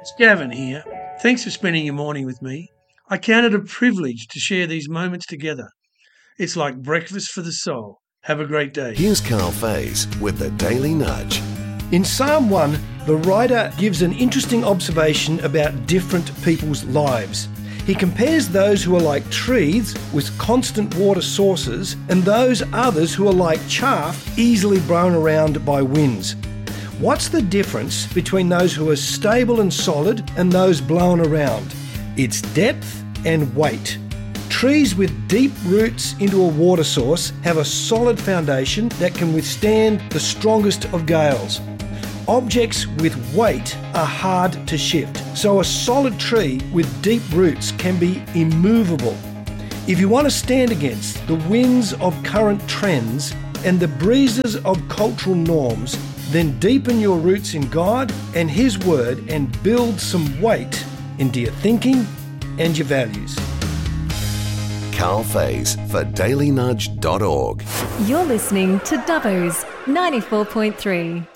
It's Gavin here. Thanks for spending your morning with me. I count it a privilege to share these moments together. It's like breakfast for the soul. Have a great day. Here's Carl Faze with the Daily Nudge. In Psalm 1, the writer gives an interesting observation about different people's lives. He compares those who are like trees with constant water sources and those others who are like chaff easily blown around by winds. What's the difference between those who are stable and solid and those blown around? It's depth and weight. Trees with deep roots into a water source have a solid foundation that can withstand the strongest of gales. Objects with weight are hard to shift, so a solid tree with deep roots can be immovable. If you want to stand against the winds of current trends and the breezes of cultural norms, then deepen your roots in God and His Word and build some weight into your thinking and your values. Carl Faze for dailynudge.org. You're listening to Dubbo's 94.3.